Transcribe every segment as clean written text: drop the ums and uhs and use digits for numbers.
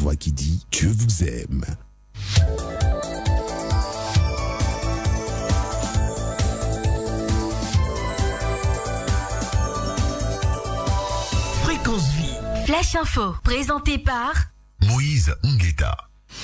voix qui dit Dieu vous aime. Fréquence Vie. Flash Info, présenté par Moïse Ngueta.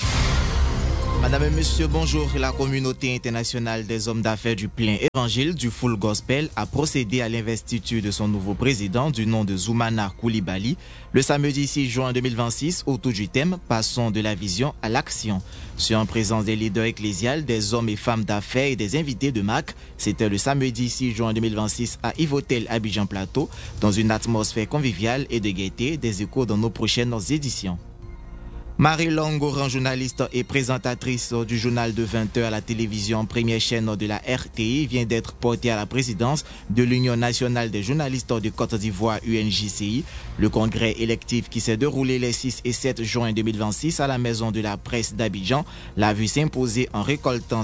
Madame et Monsieur, bonjour. La communauté internationale des hommes d'affaires du plein évangile du Full Gospel a procédé à l'investiture de son nouveau président du nom de Zoumana Coulibaly le samedi 6 juin 2026 autour du thème « Passons de la vision à l'action ». Sur en présence des leaders ecclésiales, des hommes et femmes d'affaires et des invités de MAC, c'était le samedi 6 juin 2026 à Yvotel Abidjan Plateau, dans une atmosphère conviviale et de gaieté, des échos dans nos prochaines éditions. Marie Longoran, journaliste et présentatrice du journal de 20h à la télévision première chaîne de la RTI, vient d'être portée à la présidence de l'Union nationale des journalistes de Côte d'Ivoire UNJCI. Le congrès électif qui s'est déroulé les 6 et 7 juin 2026 à la Maison de la Presse d'Abidjan l'a vu s'imposer en récoltant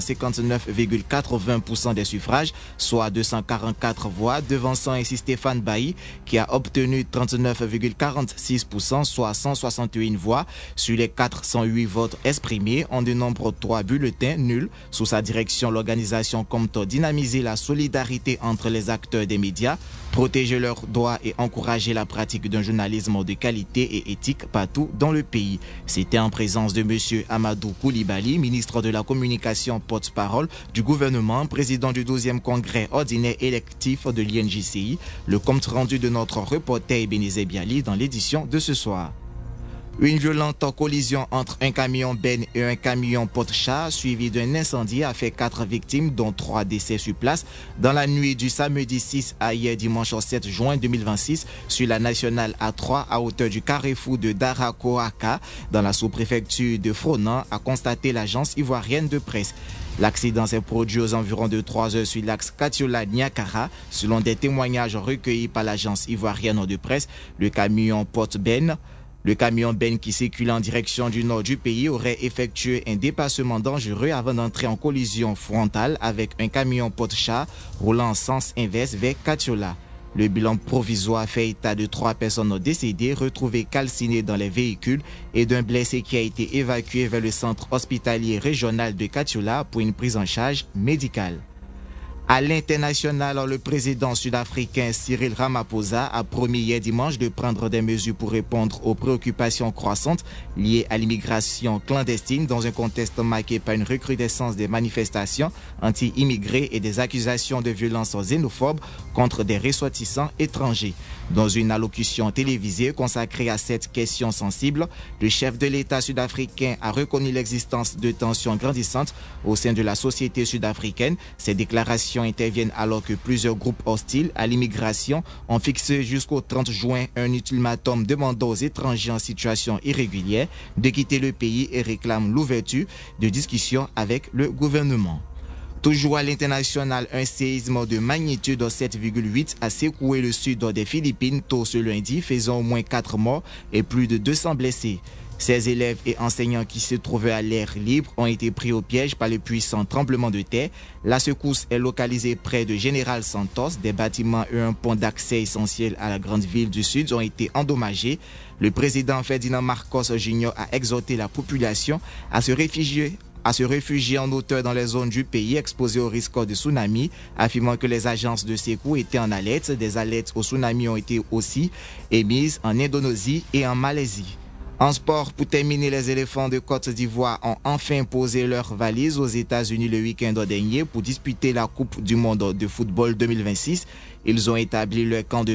59,80% des suffrages, soit 244 voix, devançant ainsi Stéphane Bailly qui a obtenu 39,46%, soit 161 voix, sur les 408 votes exprimés, on dénombre 3 bulletins nuls. Sous sa direction, l'organisation compte dynamiser la solidarité entre les acteurs des médias, protéger leurs droits et encourager la pratique d'un journalisme de qualité et éthique partout dans le pays. C'était en présence de M. Amadou Coulibaly, ministre de la Communication, porte-parole du gouvernement, président du 12e congrès ordinaire électif de l'INJCI. Le compte rendu de notre reporter Ebenezer Biali dans l'édition de ce soir. Une violente collision entre un camion Ben et un camion porte-char suivi d'un incendie a fait 4 victimes, dont 3 décès sur place, dans la nuit du samedi 6 à hier dimanche 7 juin 2026 sur la nationale A3 à hauteur du carrefour de Darakoaka dans la sous-préfecture de Fronan, a constaté l'agence ivoirienne de presse. L'accident s'est produit aux environs de 3 heures sur l'axe Katiola-Niakara. Selon des témoignages recueillis par l'agence ivoirienne de presse, le camion Ben qui circulait en direction du nord du pays aurait effectué un dépassement dangereux avant d'entrer en collision frontale avec un camion porte-char roulant en sens inverse vers Katiola. Le bilan provisoire fait état de 3 personnes décédées retrouvées calcinées dans les véhicules et d'un blessé qui a été évacué vers le centre hospitalier régional de Katiola pour une prise en charge médicale. À l'international, le président sud-africain Cyril Ramaphosa a promis hier dimanche de prendre des mesures pour répondre aux préoccupations croissantes liées à l'immigration clandestine dans un contexte marqué par une recrudescence des manifestations anti-immigrés et des accusations de violences xénophobes contre des ressortissants étrangers. Dans une allocution télévisée consacrée à cette question sensible, le chef de l'État sud-africain a reconnu l'existence de tensions grandissantes au sein de la société sud-africaine. Ces déclarations interviennent alors que plusieurs groupes hostiles à l'immigration ont fixé jusqu'au 30 juin un ultimatum demandant aux étrangers en situation irrégulière de quitter le pays et réclament l'ouverture de discussions avec le gouvernement. Toujours à l'international, un séisme de magnitude 7,8 a secoué le sud des Philippines tôt ce lundi, faisant au moins 4 morts et plus de 200 blessés. 16 élèves et enseignants qui se trouvaient à l'air libre ont été pris au piège par le puissant tremblement de terre. La secousse est localisée près de General Santos. Des bâtiments et un pont d'accès essentiel à la grande ville du sud ont été endommagés. Le président Ferdinand Marcos Jr. a exhorté la population à se réfugier en hauteur dans les zones du pays exposées au risque de tsunami, affirmant que les agences de secours étaient en alerte. Des alertes au tsunami ont été aussi émises en Indonésie et en Malaisie. En sport, pour terminer, les éléphants de Côte d'Ivoire ont enfin posé leurs valises aux États-Unis le week-end dernier pour disputer la Coupe du monde de football 2026. Ils ont établi leur camp de